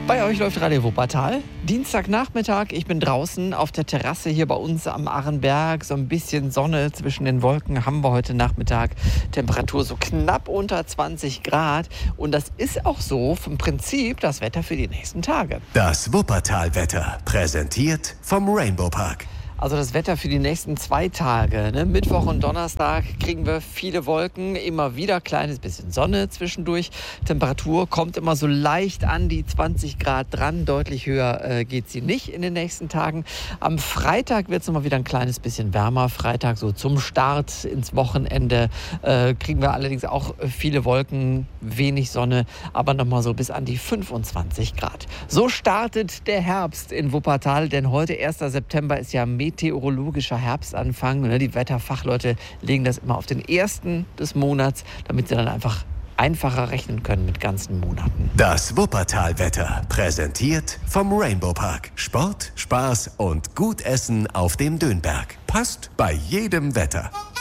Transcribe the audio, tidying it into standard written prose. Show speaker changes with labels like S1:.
S1: Bei euch läuft Radio Wuppertal. Dienstagnachmittag, ich bin draußen auf der Terrasse hier bei uns am Arenberg. So ein bisschen Sonne zwischen den Wolken haben wir heute Nachmittag. Temperatur so knapp unter 20 Grad. Und das ist auch so vom Prinzip das Wetter für die nächsten Tage.
S2: Das Wuppertal-Wetter, präsentiert vom Rainbow Park.
S1: Also das Wetter für die nächsten 2 Tage, ne? Mittwoch und Donnerstag kriegen wir viele Wolken, immer wieder kleines bisschen Sonne zwischendurch. Temperatur kommt immer so leicht an die 20 Grad dran, deutlich höher geht sie nicht in den nächsten Tagen. Am Freitag wird es immer wieder ein kleines bisschen wärmer. Freitag so zum Start ins Wochenende kriegen wir allerdings auch viele Wolken, wenig Sonne, aber nochmal so bis an die 25 Grad. So startet der Herbst in Wuppertal, denn heute 1. September ist ja meteorologischer Herbstanfang. Die Wetterfachleute legen das immer auf den 1. des Monats, damit sie dann einfach einfacher rechnen können mit ganzen Monaten.
S2: Das Wuppertal-Wetter, präsentiert vom Rainbow Park. Sport, Spaß und gut Essen auf dem Dönberg. Passt bei jedem Wetter.